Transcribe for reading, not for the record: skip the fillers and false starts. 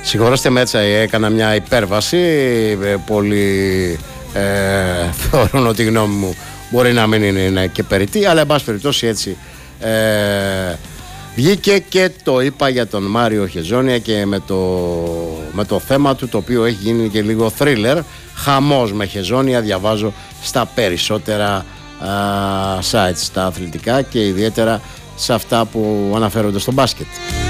Συγχωρέστε με, έτσι έκανα μια υπέρβαση. Πολλοί θεωρούν ότι η γνώμη μου μπορεί να μην είναι και περιττή, αλλά εν πάση περιπτώσει έτσι βγήκε και το είπα για τον Μάριο Χεζόνια και με το θέμα του, το οποίο έχει γίνει και λίγο θρίλερ. Χαμός με Χεζόνια, διαβάζω στα περισσότερα sites, στα αθλητικά και ιδιαίτερα σε αυτά που αναφέρονται στο μπάσκετ.